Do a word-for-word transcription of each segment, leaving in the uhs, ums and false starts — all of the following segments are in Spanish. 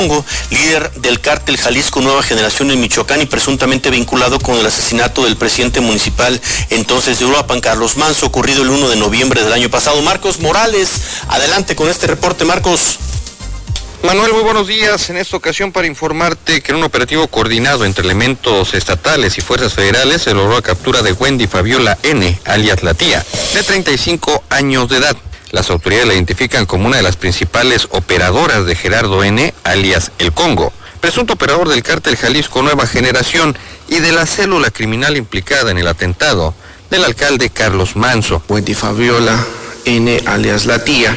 líder del cártel Jalisco Nueva Generación en Michoacán y presuntamente vinculado con el asesinato del presidente municipal entonces de Uruapan, Carlos Manso, ocurrido el uno de noviembre del año pasado. Marcos Morales, adelante con este reporte, Marcos. Manuel, muy buenos días. En esta ocasión para informarte que en un operativo coordinado entre elementos estatales y fuerzas federales se logró la captura de Wendy Fabiola N., alias La Tía, de treinta y cinco años de edad. Las autoridades la identifican como una de las principales operadoras de Gerardo N., alias El Congo, presunto operador del cártel Jalisco Nueva Generación y de la célula criminal implicada en el atentado del alcalde Carlos Manso. Wendy Fabiola N., alias La Tía,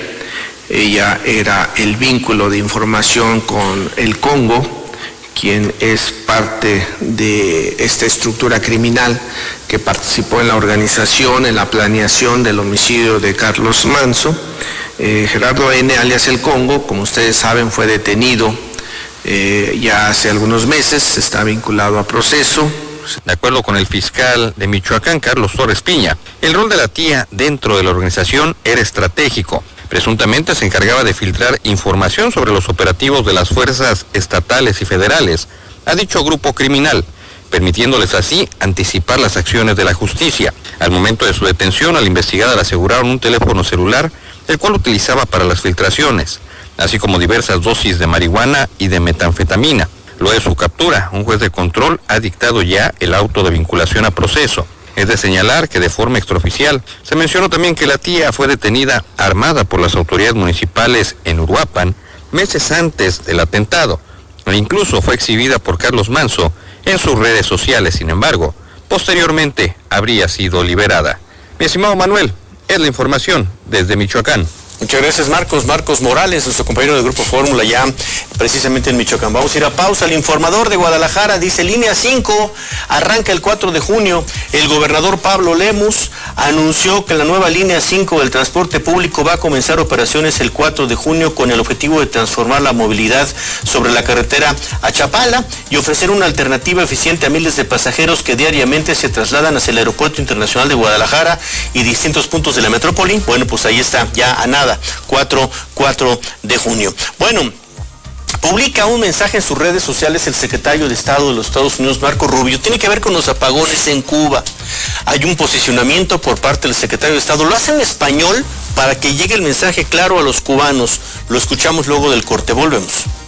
ella era el vínculo de información con El Congo, quien es parte de esta estructura criminal que participó en la organización, en la planeación del homicidio de Carlos Manso. Eh, Gerardo N., alias El Congo, como ustedes saben, fue detenido eh, ya hace algunos meses, está vinculado a proceso. De acuerdo con el fiscal de Michoacán, Carlos Torres Piña, el rol de La Tía dentro de la organización era estratégico. Presuntamente se encargaba de filtrar información sobre los operativos de las fuerzas estatales y federales a dicho grupo criminal, permitiéndoles así anticipar las acciones de la justicia. Al momento de su detención, al investigada le aseguraron un teléfono celular, el cual utilizaba para las filtraciones, así como diversas dosis de marihuana y de metanfetamina. Luego de su captura, un juez de control ha dictado ya el auto de vinculación a proceso. Es de señalar que de forma extraoficial se mencionó también que La Tía fue detenida armada por las autoridades municipales en Uruapan meses antes del atentado e incluso fue exhibida por Carlos Manso en sus redes sociales. Sin embargo, posteriormente habría sido liberada. Mi estimado Manuel, es la información desde Michoacán. Muchas gracias, Marcos. Marcos Morales, nuestro compañero del Grupo Fórmula, ya precisamente en Michoacán. Vamos a ir a pausa. El informador de Guadalajara dice, línea cinco arranca el cuatro de junio. El gobernador Pablo Lemus anunció que la nueva línea cinco del transporte público va a comenzar operaciones el cuatro de junio con el objetivo de transformar la movilidad sobre la carretera a Chapala y ofrecer una alternativa eficiente a miles de pasajeros que diariamente se trasladan hacia el Aeropuerto Internacional de Guadalajara y distintos puntos de la metrópoli. Bueno, pues ahí está, ya a nada. cuatro de junio. Bueno, publica un mensaje en sus redes sociales el secretario de Estado de los Estados Unidos, Marco Rubio. Tiene que ver con los apagones en Cuba. Hay un posicionamiento por parte del secretario de Estado. Lo hace en español para que llegue el mensaje claro a los cubanos. Lo escuchamos luego del corte. Volvemos.